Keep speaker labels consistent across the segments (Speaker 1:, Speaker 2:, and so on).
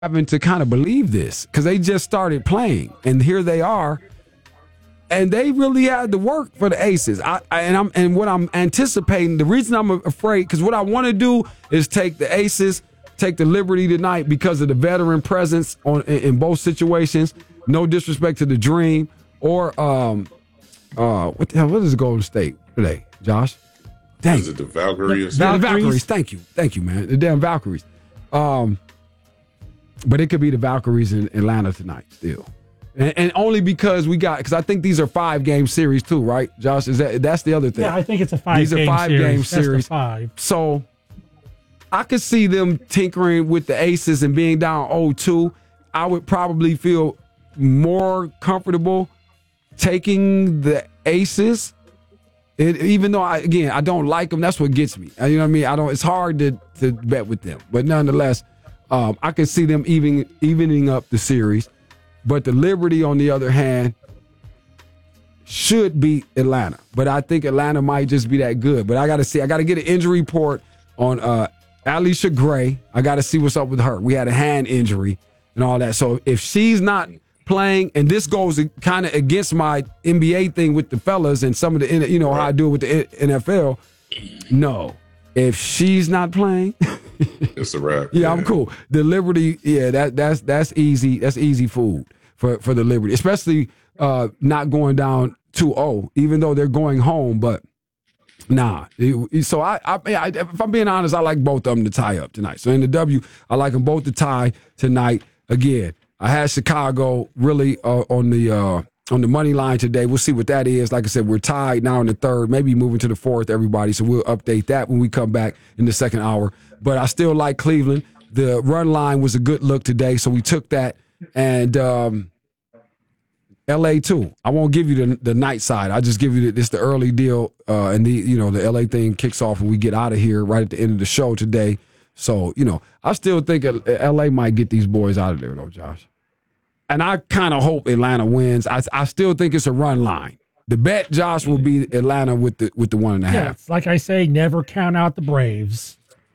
Speaker 1: having to kind of believe this because they just started playing, and here they are, and they really had to work for the Aces. And what I'm anticipating, the reason I'm afraid, because what I want to do is take the Aces, take the Liberty tonight because of the veteran presence in both situations. No disrespect to the Dream or what the hell? What is Golden State today, Josh? Dang.
Speaker 2: Is it the Valkyries?
Speaker 1: The Valkyries. Thank you, man. The damn Valkyries. But it could be the Valkyries in Atlanta tonight still. And only because because I think these are 5-game series too, right, Josh? That's the other thing.
Speaker 3: Yeah, I think it's a 5-game series.
Speaker 1: These are 5-game series.
Speaker 3: That's the 5.
Speaker 1: So I could see them tinkering with the Aces and being down 0-2. I would probably feel more comfortable taking the Aces. Even though I don't like them, that's what gets me. You know what I mean? It's hard to bet with them, but nonetheless, I can see them evening up the series. But the Liberty, on the other hand, should beat Atlanta. But I think Atlanta might just be that good. But I got to see. I got to get an injury report on Alicia Gray. I got to see what's up with her. We had a hand injury and all that. So if she's not playing, and this goes kind of against my NBA thing with the fellas and some of the, how I do it with the NFL. No, if she's not playing,
Speaker 2: it's a wrap.
Speaker 1: Yeah, I'm cool. The Liberty, that's easy. That's easy food for the Liberty, especially not going down 2-0, even though they're going home. But nah. So if I'm being honest, I like both of them to tie up tonight. So in the W, I like them both to tie tonight. Again, I had Chicago really on the money line today. We'll see what that is. Like I said, we're tied now in the third, maybe moving to the fourth, everybody. So we'll update that when we come back in the second hour. But I still like Cleveland. The run line was a good look today, so we took that. And L.A. too. I won't give you the night side. I just give you the early deal, and the L.A. thing kicks off and we get out of here right at the end of the show today. So, I still think L.A. might get these boys out of there, though, Josh. And I kind of hope Atlanta wins. I still think it's a run line. The bet, Josh, will be Atlanta with the 1.5.
Speaker 3: Yeah, it's like I say, never count out the Braves.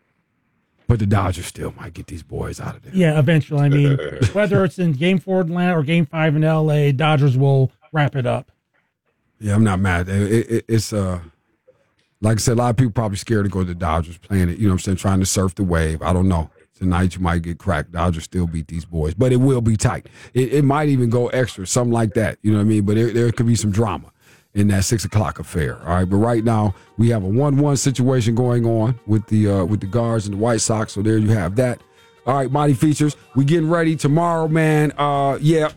Speaker 1: But the Dodgers still might get these boys out of there.
Speaker 3: Yeah, eventually. I mean, whether it's in Game 4 in Atlanta or Game 5 in L.A., Dodgers will wrap it up.
Speaker 1: Yeah, I'm not mad. It's like I said, a lot of people probably scared to go to the Dodgers playing it. You know what I'm saying? Trying to surf the wave. I don't know. Tonight you might get cracked. Dodgers still beat these boys, but it will be tight. It might even go extra, something like that. You know what I mean? But there could be some drama in that 6 o'clock affair. All right, but right now we have a 1-1 situation going on with the Guards and the White Sox. So there you have that. All right, Mighty Features. We getting ready tomorrow, man. Yeah,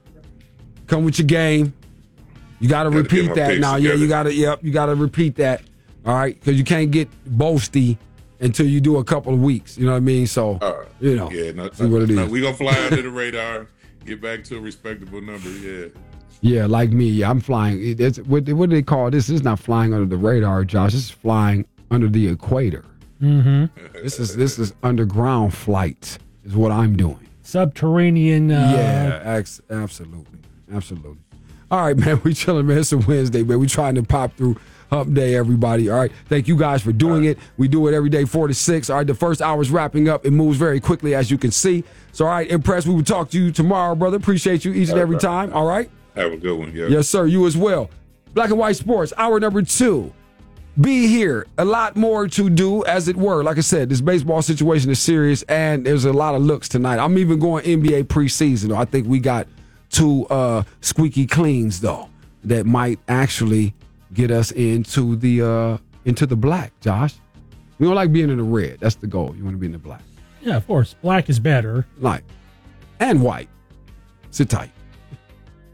Speaker 1: come with your game. You got to repeat that now. Together. Yeah, you got to repeat that. All right, because you can't get boasty until you do a couple of weeks. You know what I mean? So, see what it is.
Speaker 2: We're going to fly under the radar, get back to a respectable number, yeah.
Speaker 1: Yeah, like me. Yeah, I'm flying. What do they call this? This is not flying under the radar, Josh. This is flying under the equator.
Speaker 3: Mm-hmm.
Speaker 1: This is underground flight is what I'm doing.
Speaker 3: Subterranean.
Speaker 1: Absolutely. All right, man. We chilling, man. It's a Wednesday, man. We trying to pop through Hump Day, everybody. All right. Thank you guys for doing it. We do it every day, 4 to 6. All right. The first hour is wrapping up. It moves very quickly, as you can see. So, all right, Impress, we will talk to you tomorrow, brother. Appreciate you each and every time. All right.
Speaker 2: Have a good one. Yeah.
Speaker 1: Yes, sir. You as well. Black and White Sports, hour number 2. Be here. A lot more to do, as it were. Like I said, this baseball situation is serious, and there's a lot of looks tonight. I'm even going NBA preseason. I think we got 2 squeaky cleans, though, that might actually get us into the black, Josh. We don't like being in the red. That's the goal. You want to be in the black.
Speaker 3: Yeah, of course. Black is better.
Speaker 1: Like, and white. Sit tight.